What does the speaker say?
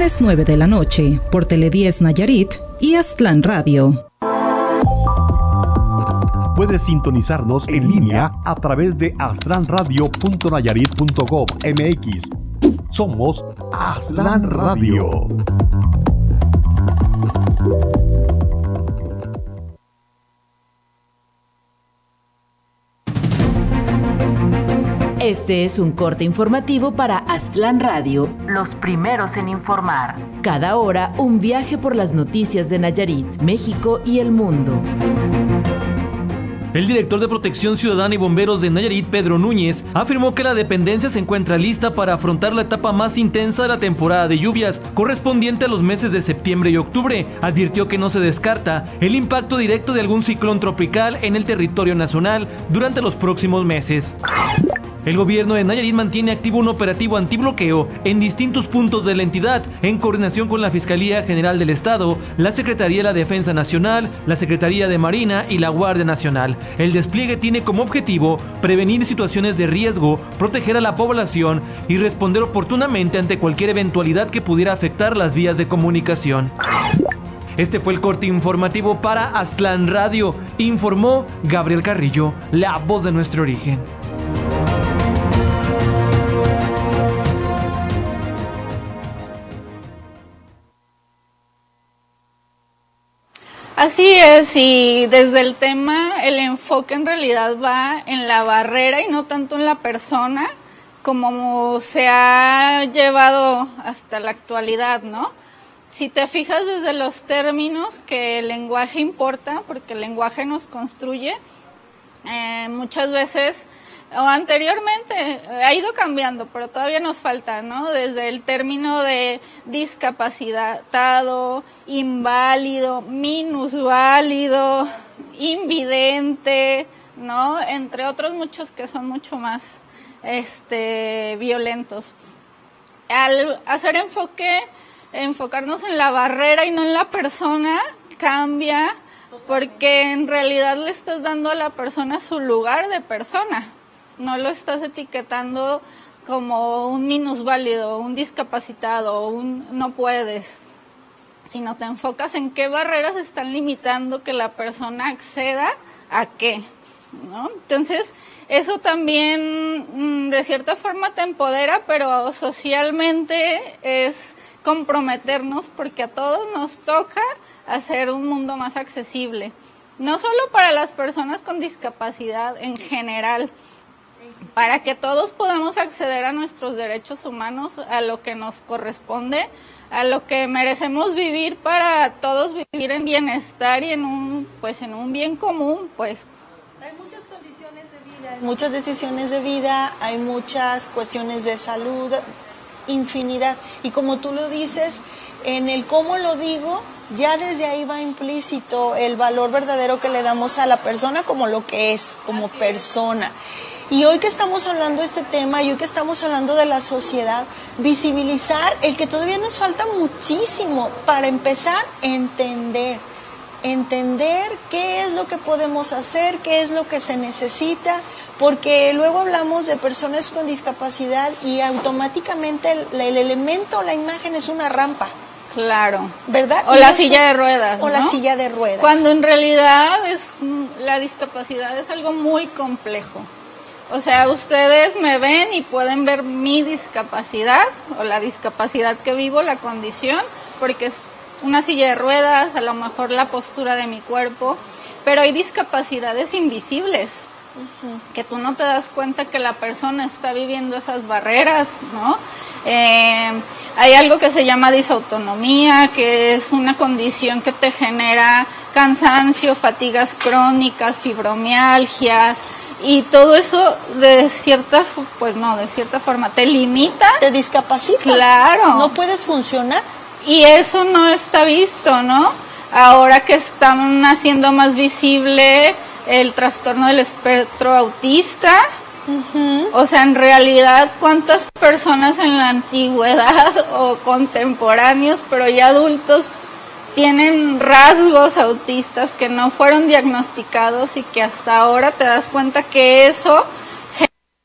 jueves 9 de la noche, por Tele10 Nayarit y Aztlán Radio. Puedes sintonizarnos en línea a través de aztlanradio.nayarit.gov.mx. Somos Aztlán Radio. Este es un corte informativo para Aztlán Radio, los primeros en informar. Cada hora, un viaje por las noticias de Nayarit, México y el mundo. El director de Protección Ciudadana y Bomberos de Nayarit, Pedro Núñez, afirmó que la dependencia se encuentra lista para afrontar la etapa más intensa de la temporada de lluvias, correspondiente a los meses de septiembre y octubre. Advirtió que no se descarta el impacto directo de algún ciclón tropical en el territorio nacional durante los próximos meses. El gobierno de Nayarit mantiene activo un operativo antibloqueo en distintos puntos de la entidad, en coordinación con la Fiscalía General del Estado, la Secretaría de la Defensa Nacional, la Secretaría de Marina y la Guardia Nacional. El despliegue tiene como objetivo prevenir situaciones de riesgo, proteger a la población y responder oportunamente ante cualquier eventualidad que pudiera afectar las vías de comunicación. Este fue el corte informativo para Aztlán Radio, informó Gabriel Carrillo, la voz de nuestro origen. Así es, y desde el tema, el enfoque en realidad va en la barrera y no tanto en la persona, como se ha llevado hasta la actualidad, ¿no? Si te fijas desde los términos que el lenguaje importa, porque el lenguaje nos construye, muchas veces, o anteriormente, ha ido cambiando, pero todavía nos falta, ¿no? Desde el término de discapacitado, inválido, minusválido, invidente, ¿no? Entre otros muchos que son mucho más violentos. Al hacer enfocarnos en la barrera y no en la persona, cambia, porque en realidad le estás dando a la persona su lugar de persona. No lo estás etiquetando como un minusválido, un discapacitado, un no puedes, sino te enfocas en qué barreras están limitando que la persona acceda a qué, ¿no? Entonces, eso también de cierta forma te empodera, pero socialmente es comprometernos porque a todos nos toca hacer un mundo más accesible, no solo para las personas con discapacidad en general, para que todos podamos acceder a nuestros derechos humanos, a lo que nos corresponde, a lo que merecemos vivir, para todos vivir en bienestar y en un bien común, pues. Hay muchas condiciones de vida, hay muchas decisiones de vida, hay muchas cuestiones de salud, infinidad. Y como tú lo dices, en el cómo lo digo, ya desde ahí va implícito el valor verdadero que le damos a la persona como lo que es, como persona. Y hoy que estamos hablando de este tema, y hoy que estamos hablando de la sociedad, visibilizar el que todavía nos falta muchísimo para empezar a entender qué es lo que podemos hacer, qué es lo que se necesita, porque luego hablamos de personas con discapacidad y automáticamente el elemento, la imagen es una rampa. Claro. ¿Verdad? O la silla de ruedas, o ¿no? La silla de ruedas. Cuando en realidad la discapacidad es algo muy complejo. O sea, ustedes me ven y pueden ver mi discapacidad o la discapacidad que vivo, la condición, porque es una silla de ruedas, a lo mejor la postura de mi cuerpo, pero hay discapacidades invisibles, que tú no te das cuenta que la persona está viviendo esas barreras, ¿no? Hay algo que se llama disautonomía, que es una condición que te genera cansancio, fatigas crónicas, fibromialgias, y todo eso de cierta forma te limita, te discapacita. Claro. No puedes funcionar. Y eso no está visto, ¿no? Ahora que están haciendo más visible el trastorno del espectro autista, o sea, en realidad, ¿cuántas personas en la antigüedad o contemporáneos, pero ya adultos, tienen rasgos autistas que no fueron diagnosticados y que hasta ahora te das cuenta que eso